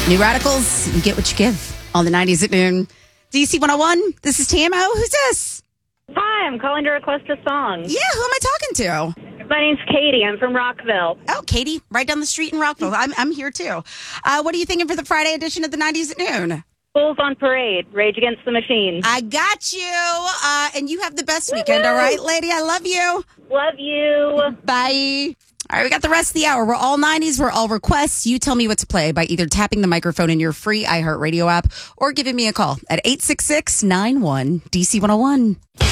New Radicals, you get what you give on the 90s at noon. DC 101, this is TMO. Who's this? Hi, I'm calling to request a song. Yeah, who am I talking to? My name's Katie. I'm from Rockville. Oh, Katie, right down the street in Rockville. I'm here too. What are you thinking for the Friday edition of the 90s at noon? Bulls on Parade, Rage Against the Machine. I got you. And you have the best weekend, all right, lady? I love you. Love you. Bye. All right, we got the rest of the hour. We're all 90s. We're all requests. You tell me what to play by either tapping the microphone in your free iHeartRadio app or giving me a call at 866-91-DC101.